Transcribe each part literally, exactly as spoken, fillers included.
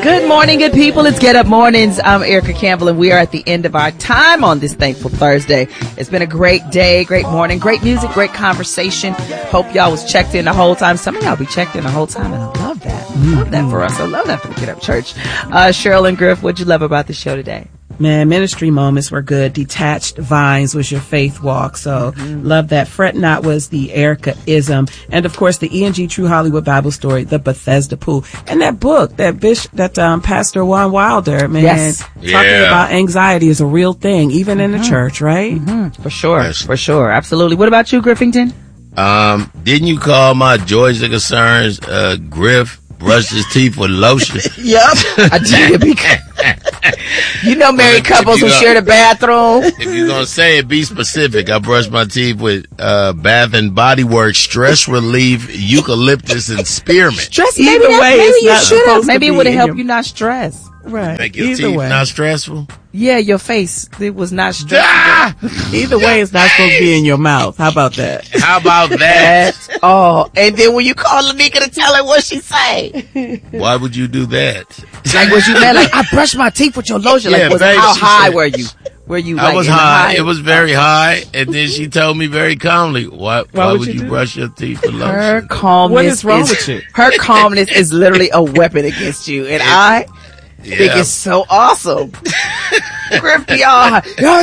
Good morning, good people. It's Get Up Mornings. I'm Erica Campbell, and we are at the end of our time on this thankful Thursday. It's been a great day, great morning, great music, great conversation. Hope y'all was checked in the whole time. Some of y'all be checked in the whole time, and I love that. I love that for us. I love that for the Get Up Church. Uh, Cheryl and Griff, what'd you love about the show today? Man, ministry moments were good. Detached Vines was your faith walk. So mm-hmm. love that. Fret Not was the Erica-ism. And of course, the E and G True Hollywood Bible Story, the Bethesda Pool. And that book, that bishop, that um, Pastor Juan Wilder, man, yes. talking yeah. about anxiety is a real thing, even mm-hmm. in the church, right? Mm-hmm. For sure. Yes. For sure. Absolutely. What about you, Griffington? Um, didn't you call my joys and concerns, uh, Griff brushed his teeth with lotion? Yep. I did because you know married well, couples who gonna, share the bathroom. If you're going to say it, be specific. I brushed my teeth with uh, Bath and Body Works Stress Relief Eucalyptus and Spearmint. Stress, Either maybe way, maybe it's you not should have. supposed Maybe to it would have be in helped your- you not stress. Right. Make your Either teeth way. not stressful. Yeah, your face, it was not stressful. Ah! Either way, it's not supposed to be in your mouth. How about that? How about that? That's all. And then when you call Lanika to tell her what she say, Why would you do that? like was you mad? Like I brushed my teeth with your lotion. Yeah, Like was, babe, how she high said- were you? Were you? I like, was in the high. high. It was very high. And then she told me very calmly, why, why, would would you you do brush your teeth with lotion? Her calmness. What is wrong is, with you? Her calmness is literally a weapon against you, and I Yeah. think it's so awesome. Griff, y'all.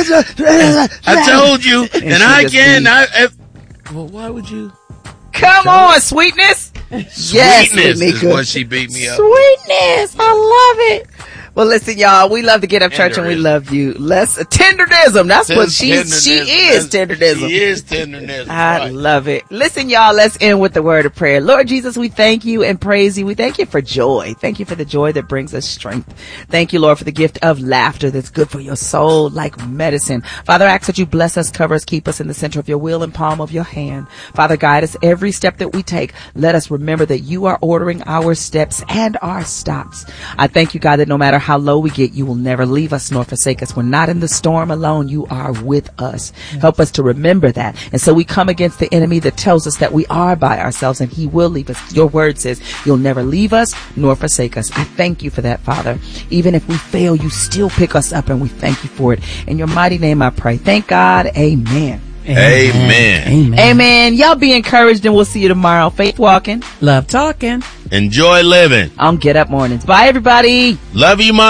I told you, and, she I just can. be- I, if, well, why would you? Come on, sweetness. Yes, Sweetness is Lanika. what she beat me up. Sweetness. I love it. Well, listen, y'all, we love to Get Up Church and we Tenderism. love you. Less tenderism. That's what she's, she is, Tenderism. tenderism. She is tenderness. I Right. love it. Listen, y'all, let's end with the word of prayer. Lord Jesus, we thank you and praise you. We thank you for joy. Thank you for the joy that brings us strength. Thank you, Lord, for the gift of laughter that's good for your soul like medicine. Father, I ask that you bless us, cover us, keep us in the center of your will and palm of your hand. Father, guide us every step that we take. Let us remember that you are ordering our steps and our stops. I thank you, God, that no matter how low we get, you will never leave us nor forsake us. We're not in the storm alone. You are with us. Help us to remember that. And so we come against the enemy that tells us that we are by ourselves and he will leave us. Your word says you'll never leave us nor forsake us. I thank you for that, Father. Even if we fail, you still pick us up and we thank you for it. In your mighty name I pray. Thank God. Amen. Amen. Amen. Amen. Y'all be encouraged and we'll see you tomorrow. Faith walking Love talking. Enjoy living. on Get Up Mornings. Bye, everybody. Love you, Mom.